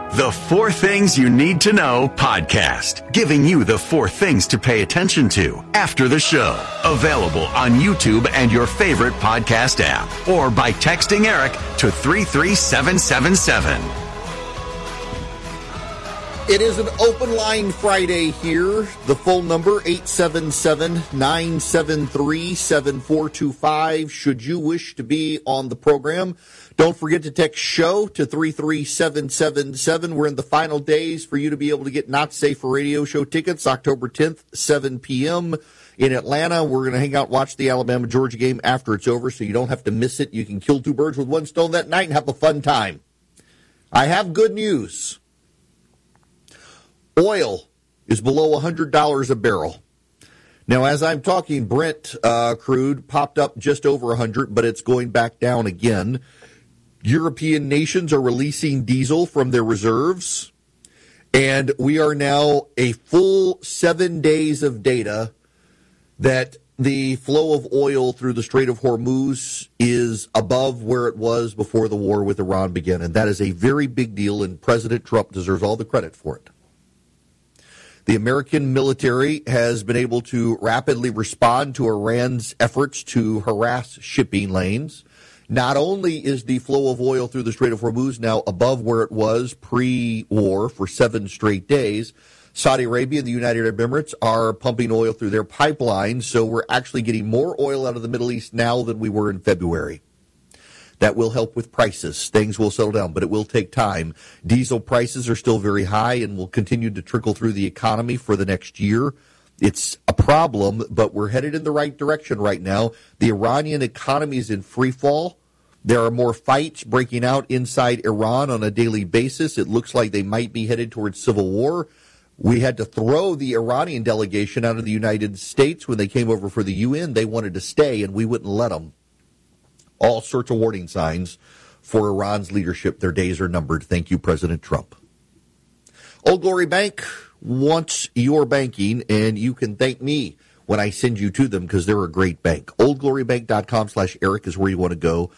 The 4 Things You Need to Know podcast, giving you the 4 things to pay attention to after the show. Available on YouTube and your favorite podcast app, or by texting Eric to 33777. It is an open line Friday here. The phone number, 877-973-7425. Should you wish to be on the program, don't forget to text SHOW to 33777. We're in the final days for you to be able to get Not Safe for Radio show tickets, October 10th, 7 p.m. in Atlanta. We're going to hang out and watch the Alabama-Georgia game after it's over, so you don't have to miss it. You can kill 2 birds with 1 stone that night and have a fun time. I have good news. Oil is below $100 a barrel. Now, as I'm talking, Brent crude popped up just over 100, but it's going back down again. European nations are releasing diesel from their reserves, and we are now a full 7 days of data that the flow of oil through the Strait of Hormuz is above where it was before the war with Iran began, and that is a very big deal, and President Trump deserves all the credit for it. The American military has been able to rapidly respond to Iran's efforts to harass shipping lanes. Not only is the flow of oil through the Strait of Hormuz now above where it was pre-war for 7 straight days, Saudi Arabia and the United Arab Emirates are pumping oil through their pipelines, so we're actually getting more oil out of the Middle East now than we were in February. That will help with prices. Things will settle down, but it will take time. Diesel prices are still very high and will continue to trickle through the economy for the next year. It's a problem, but we're headed in the right direction right now. The Iranian economy is in free fall. There are more fights breaking out inside Iran on a daily basis. It looks like they might be headed towards civil war. We had to throw the Iranian delegation out of the United States when they came over for the UN. They wanted to stay, and we wouldn't let them. All sorts of warning signs for Iran's leadership. Their days are numbered. Thank you, President Trump. Old Glory Bank wants your banking, and you can thank me when I send you to them because they're a great bank. OldGloryBank.com/Eric is where you want to go.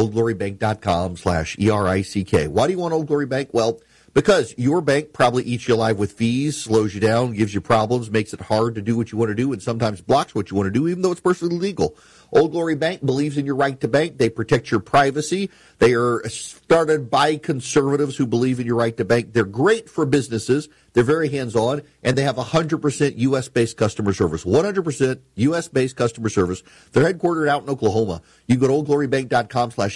OldGloryBank.com/ERICK. Why do you want Old Glory Bank? Well, because your bank probably eats you alive with fees, slows you down, gives you problems, makes it hard to do what you want to do, and sometimes blocks what you want to do, even though it's perfectly legal. Old Glory Bank believes in your right to bank. They protect your privacy. They are started by conservatives who believe in your right to bank. They're great for businesses. They're very hands-on, and they have 100% U.S.-based customer service. 100% U.S.-based customer service. They're headquartered out in Oklahoma. You can go to oldglorybank.com/